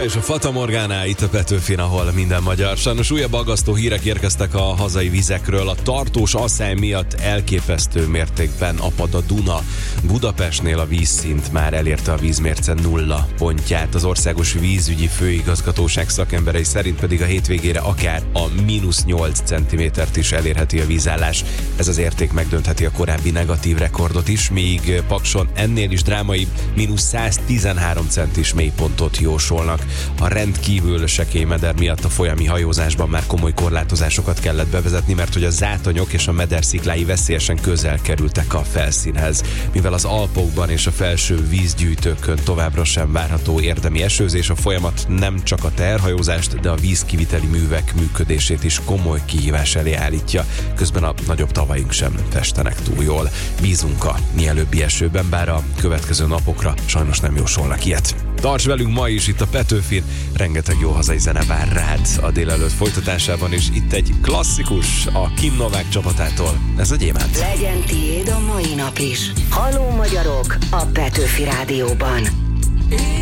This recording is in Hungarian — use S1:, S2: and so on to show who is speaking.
S1: Sia és a Fata Morgana itt a Petőfin, ahol minden magyar. Sajnos újabb aggasztó hírek érkeztek a hazai vizekről. A tartós asszály miatt elképesztő mértékben apad a Duna. Budapestnél a vízszint már elérte a vízmérce 0 pontját. Az Országos Vízügyi Főigazgatóság szakemberei szerint pedig a hétvégére akár a -8 cm-t is elérheti a vízállás. Ez az érték megdöntheti a korábbi negatív rekordot is, míg Pakson ennél is drámai -113 centis mélypontot jósolnak. A rendkívül sekély meder miatt a folyami hajózásban már komoly korlátozásokat kellett bevezetni, mert hogy a zátonyok és a meder sziklái veszélyesen közel kerültek a felszínhez. Mivel az Alpokban és a felső vízgyűjtőkön továbbra sem várható érdemi esőzés, a folyamat nem csak a teherhajózást, de a vízkiviteli művek működését is komoly kihívás elé állítja. Közben a nagyobb tavaink sem festenek túl jól. Bízunk a mielőbbi esőben, bár a következő napokra sajnos nem jósolnak ilyet. Tarts velünk ma is itt a Petőfin, rengeteg jó hazai zene vár rád a délelőtt folytatásában, és itt egy klasszikus a Kim Novák csapatától. Ez a Gyémánt.
S2: Legyen tiéd a mai nap is. Halló magyarok a Petőfi Rádióban.